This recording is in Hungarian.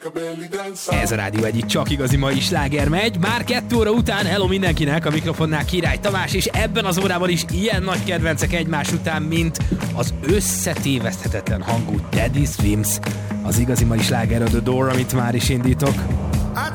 Ez a rádió egyik csak igazi mai sláger megy. Már 2 óra után hello mindenkinek, a mikrofonnál Király Tamás, és ebben az órában is ilyen nagy kedvencek egymás után, mint az összetéveszthetetlen hangú Teddy Swims, az igazi mai sláger, a The Door, amit már is indítok.